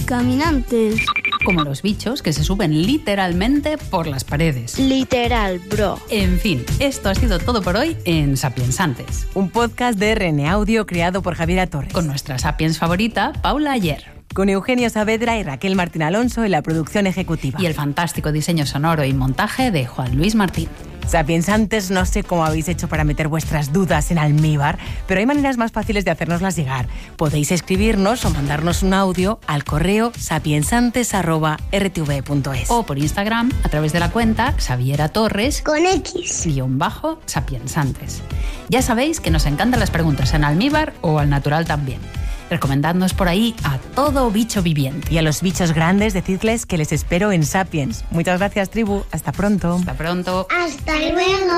caminantes. Como los bichos que se suben literalmente por las paredes. Literal, bro. En fin, esto ha sido todo por hoy en Sapiensantes. Un podcast de RN Audio creado por Javiera Torres. Con nuestra Sapiens favorita, Paula Ayer. Con Eugenio Saavedra y Raquel Martín Alonso en la producción ejecutiva. Y el fantástico diseño sonoro y montaje de Juan Luis Martín. Sapiensantes, no sé cómo habéis hecho para meter vuestras dudas en almíbar, pero hay maneras más fáciles de hacérnoslas llegar. Podéis escribirnos o mandarnos un audio al correo sapiensantes@rtv.es. O por Instagram a través de la cuenta Xaviera Torres con X _Sapiensantes. Ya sabéis que nos encantan las preguntas en almíbar o al natural también. Recomendadnos por ahí a todo bicho viviente. Y a los bichos grandes, decidles que les espero en Sapiens. Muchas gracias, tribu. Hasta pronto. Hasta pronto. Hasta luego.